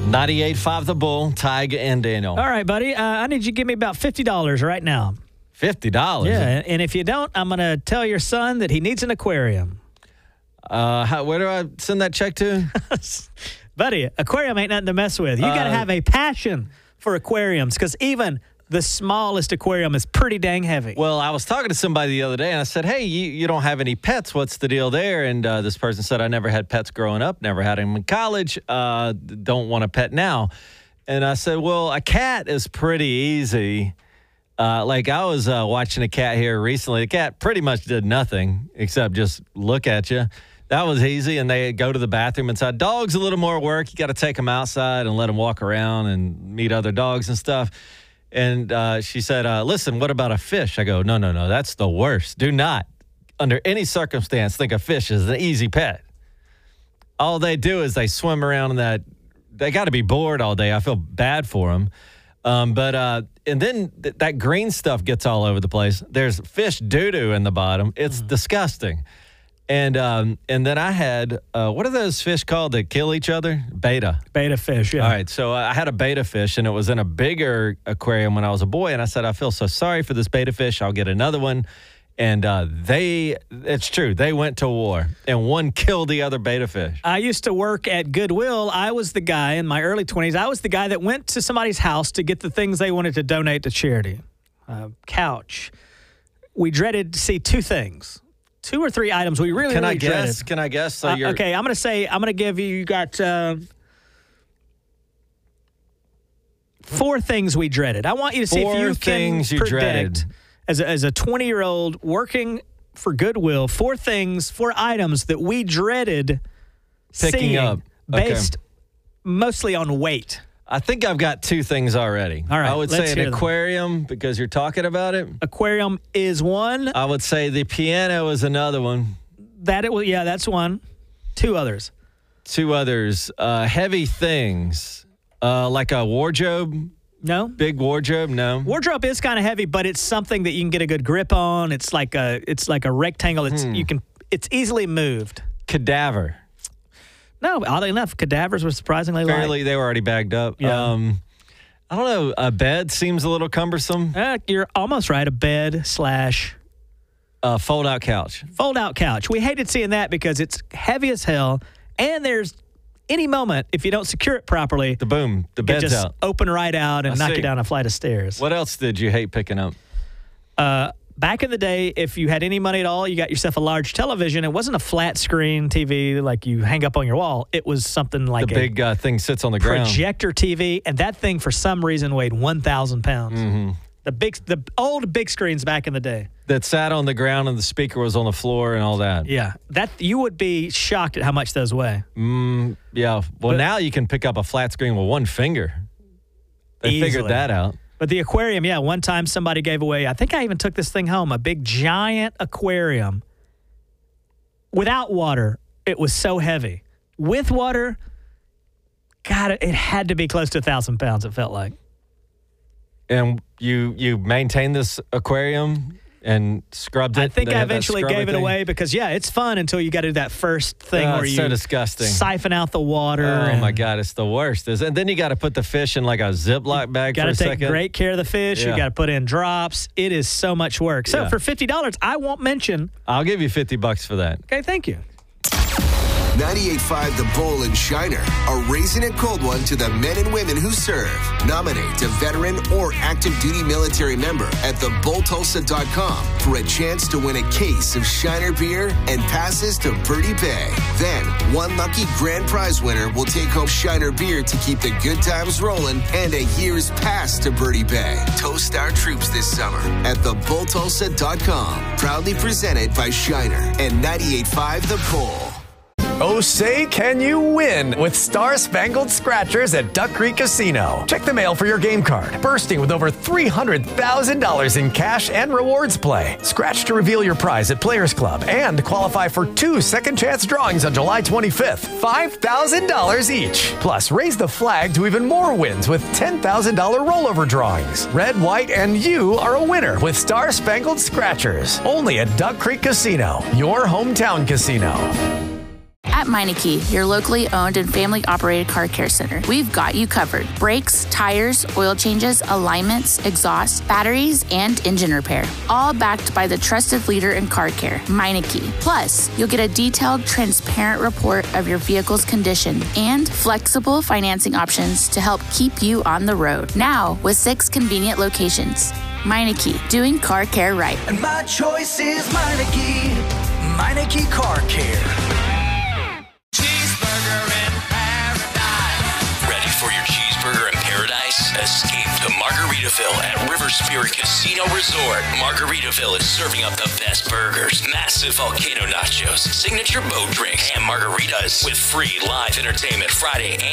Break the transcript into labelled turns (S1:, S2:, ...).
S1: 98.5 The Bull, Tig and Daniel.
S2: All right, buddy. I need you to give me about $50 right now.
S1: $50?
S2: Yeah, and if you don't, I'm going to tell your son that he needs an aquarium.
S1: Where do I send that check to?
S2: Buddy, aquarium ain't nothing to mess with. You got to have a passion for aquariums because even the smallest aquarium is pretty dang heavy.
S1: Well, I was talking to somebody the other day, and I said, hey, you don't have any pets. What's the deal there? And this person said, I never had pets growing up, never had them in college, don't want a pet now. And I said, well, a cat is pretty easy. Like I was watching a cat here recently. The cat pretty much did nothing except just look at you. That was easy, and they go to the bathroom inside. Dogs a little more work. You got to take them outside and let them walk around and meet other dogs and stuff. And she said, listen, what about a fish? I go, no, that's the worst. Do not, under any circumstance, think a fish is an easy pet. All they do is they swim around in that. They got to be bored all day. I feel bad for them. And then that green stuff gets all over the place. There's fish doo-doo in the bottom. It's disgusting. And then I had, what are those fish called that kill each other? Betta.
S2: Betta fish, yeah.
S1: All right, so I had a betta fish, and it was in a bigger aquarium when I was a boy, and I said, I feel so sorry for this betta fish. I'll get another one. And it's true, they went to war, and one killed the other betta fish.
S2: I used to work at Goodwill. I was the guy in my early 20s. I was the guy that went to somebody's house to get the things they wanted to donate to charity. Couch. We dreaded to see two things. 2 or 3 items we really dreaded.
S1: Can I guess? So
S2: okay, I'm going to give you got 4 things we dreaded. I want you to see if you can predict, as a 20-year-old working for Goodwill, 4 items that we dreaded
S1: picking up
S2: based mostly on weight.
S1: I think I've got 2 things already.
S2: All right,
S1: I would say an aquarium because you're talking about it.
S2: Aquarium is one.
S1: I would say the piano is another one.
S2: That's one. 2 others.
S1: 2 others. Heavy things, like a wardrobe.
S2: No.
S1: Big wardrobe. No.
S2: Wardrobe is kind of heavy, but it's something that you can get a good grip on. It's like a rectangle. It's easily moved.
S1: Cadaver.
S2: No, oddly enough, cadavers were surprisingly light.
S1: They were already bagged up.
S2: Yeah.
S1: I don't know. A bed seems a little cumbersome.
S2: You're almost right. A bed /
S1: fold-out couch.
S2: Fold-out couch. We hated seeing that because it's heavy as hell, and there's any moment, if you don't secure it properly,
S1: the bed's
S2: just
S1: out.
S2: Open right out and knock you down a flight of stairs.
S1: What else did you hate picking up?
S2: Back in the day, if you had any money at all, you got yourself a large television. It wasn't a flat screen TV like you hang up on your wall. It was something like
S1: the big thing sits on the ground.
S2: Projector TV, and that thing for some reason weighed 1,000 pounds.
S1: Mm-hmm.
S2: The old big screens back in the day.
S1: That sat on the ground and the speaker was on the floor and all that.
S2: Yeah, you would be shocked at how much those weigh.
S1: Yeah. Well, now you can pick up a flat screen with one finger. They figured that out.
S2: But the aquarium, one time somebody gave away, I think I even took this thing home, a big giant aquarium. Without water, it was so heavy. With water, God, it had to be close to 1,000 pounds, it felt like.
S1: And you maintained this aquarium and scrubbed it?
S2: I think I eventually gave it away because, it's fun until you got to do that first thing where you
S1: so disgusting.
S2: Siphon out the water.
S1: Oh, my God, it's the worst. And then you got to put the fish in like a Ziploc bag for a second.
S2: Got to take great care of the fish. You got to put in drops. It is so much work. So for $50, I won't mention.
S1: I'll give you $50 for that.
S2: Okay, thank you.
S3: 98.5 The Bull and Shiner are raising a cold one to the men and women who serve. Nominate a veteran or active duty military member at thebulltulsa.com for a chance to win a case of Shiner beer and passes to Birdie Bay. Then, one lucky grand prize winner will take home Shiner beer to keep the good times rolling and a year's pass to Birdie Bay. Toast our troops this summer at thebulltulsa.com. Proudly presented by Shiner and 98.5 The Bull.
S4: Oh, say, can you win with Star-Spangled Scratchers at Duck Creek Casino? Check the mail for your game card, bursting with over $300,000 in cash and rewards play. Scratch to reveal your prize at Players Club and qualify for 2 second-chance drawings on July 25th, $5,000 each. Plus, raise the flag to even more wins with $10,000 rollover drawings. Red, white, and you are a winner with Star-Spangled Scratchers. Only at Duck Creek Casino, your hometown casino.
S5: At Meineke, your locally owned and family-operated car care center, we've got you covered. Brakes, tires, oil changes, alignments, exhaust, batteries, and engine repair. All backed by the trusted leader in car care, Meineke. Plus, you'll get a detailed, transparent report of your vehicle's condition and flexible financing options to help keep you on the road. Now, with 6 convenient locations. Meineke, doing car care right.
S6: And my choice is Meineke. Meineke Car Care.
S7: Cheeseburger in paradise. Ready for your cheeseburger in paradise? Escape to Margaritaville at River Spirit Casino Resort. Margaritaville is serving up the best burgers, massive volcano nachos, signature boat drinks, and margaritas with free live entertainment Friday